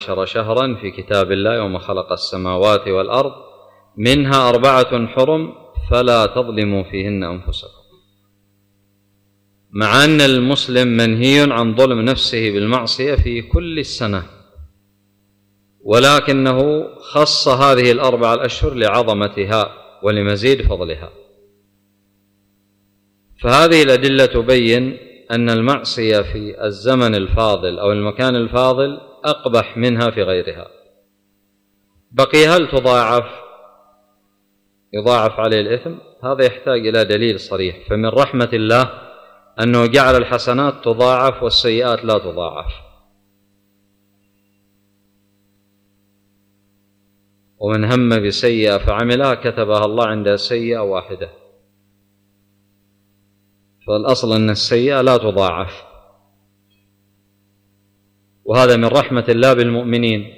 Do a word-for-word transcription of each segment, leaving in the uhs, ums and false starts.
عشر شهرا في كتاب الله يوم خلق السماوات والأرض منها أربعة حرم فلا تظلموا فيهن أنفسكم. مع أن المسلم منهي عن ظلم نفسه بالمعصية في كل السنة، ولكنه خص هذه الأربع الأشهر لعظمتها ولمزيد فضلها. فهذه الأدلة تبين أن المعصية في الزمن الفاضل أو المكان الفاضل أقبح منها في غيرها. بقي هل تضاعف يضاعف عليه الإثم؟ هذا يحتاج إلى دليل صريح. فمن رحمة الله أنه جعل الحسنات تضاعف والسيئات لا تضاعف. ومن هم بسيئة فعملها كتبها الله عند سيئة واحدة. فالأصل أن السيئة لا تضاعف، وهذا من رحمة الله بالمؤمنين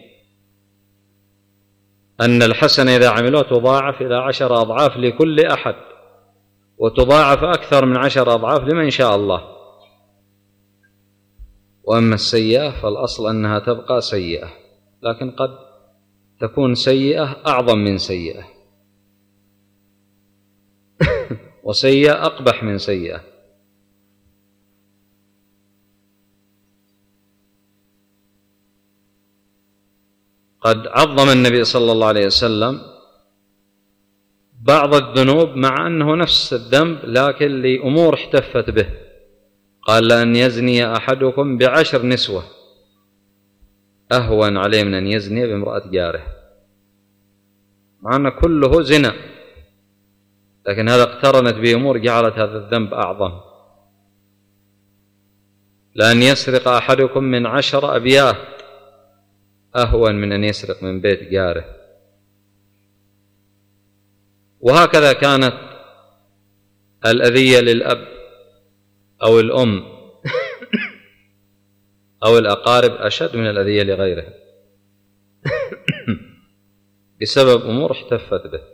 أن الحسنة إذا عملوها تضاعف إلى عشر أضعاف لكل أحد، وتضاعف أكثر من عشر أضعاف لمن شاء الله. وأما السيئة فالأصل أنها تبقى سيئة، لكن قد تكون سيئة أعظم من سيئة وسيئة أقبح من سيئة. قد عظم النبي صلى الله عليه وسلم بعض الذنوب مع أنه نفس الذنب لكن لأمور احتفت به. قال لأن يزني أحدكم بعشر نسوة أهون عليه من أن يزني بامرأة جاره، مع أن كله زنا، لكن هذا اقترنت بأمور جعلت هذا الذنب أعظم. لأن يسرق أحدكم من عشر أبيات أهون من أن يسرق من بيت جاره. وهكذا كانت الأذية للأب أو الأم أو الأقارب أشد من الأذية لغيره بسبب أمور احتفت به.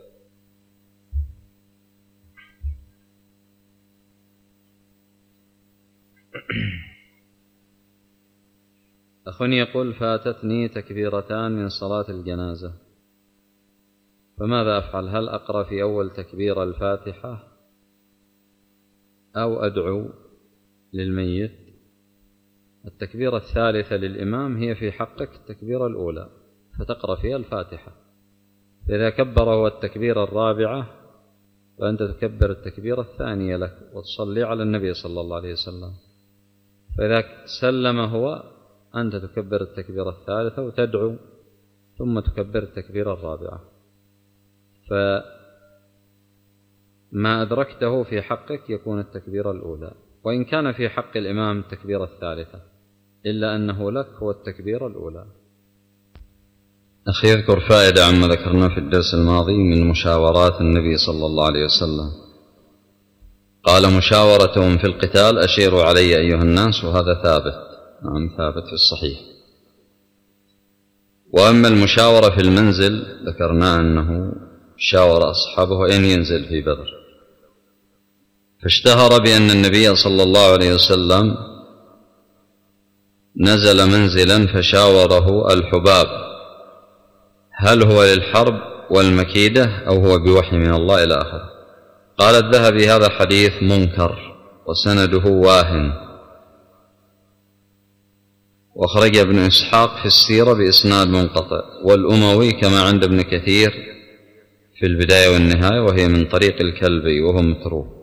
أخوني يقول: فاتتني تكبيرتان من صلاة الجنازة، فماذا أفعل؟ هل أقرأ في أول تكبير الفاتحة أو أدعو للميت؟ التكبيرة الثالثة للإمام هي في حقك التكبيرة الأولى، فتقرأ فيها الفاتحة. فإذا كبر هو التكبيرة الرابعة فأنت تكبر التكبيرة الثانية لك وتصلي على النبي صلى الله عليه وسلم. فإذا سلم هو أنت تكبر التكبيرة الثالثة وتدعو، ثم تكبر التكبيرة الرابعة. فما أدركته في حقك يكون التكبيرة الأولى، وإن كان في حق الإمام التكبيرة الثالثة، إلا أنه لك هو التكبيرة الأولى. أخي يذكر فائدة عما ذكرنا في الدرس الماضي من مشاورات النبي صلى الله عليه وسلم. قال: مشاورتهم في القتال أشيروا علي أيها الناس، وهذا ثابت، نعم ثابت في الصحيح. وأما المشاورة في المنزل ذكرنا أنه شاور أصحابه أين ينزل في بدر، فاشتهر بأن النبي صلى الله عليه وسلم نزل منزلا فشاوره الحباب هل هو للحرب والمكيدة أو هو بوحي من الله إلى آخره. قال الذهبي: هذا حديث منكر وسنده واهن، وأخرج ابن إسحاق في السيرة بإسناد منقطع، والأموي كما عند ابن كثير في البداية والنهاية، وهي من طريق الكلبي وهو متروك.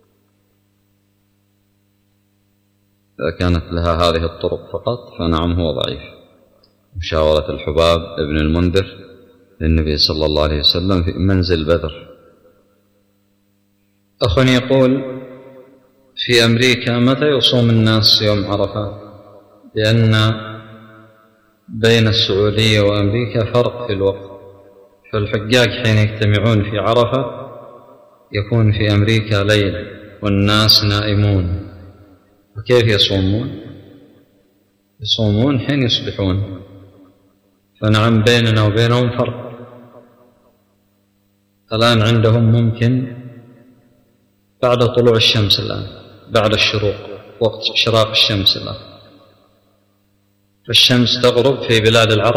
إذا كانت لها هذه الطرق فقط فنعم هو ضعيف. مشاورة الحباب ابن المنذر للنبي صلى الله عليه وسلم في منزل بدر. أخ يقول: في أمريكا متى يصوم الناس يوم عرفة؟ لأن بين السعودية وأمريكا فرق في الوقت، فالحجاج حين يجتمعون في عرفة يكون في أمريكا ليل والناس نائمون، فكيف يصومون؟ يصومون حين يصبحون. فنعم بيننا وبينهم فرق. الآن عندهم ممكن بعد طلوع الشمس، الآن بعد الشروق، وقت إشراق الشمس الآن، الشمس تغرب في بلاد العرب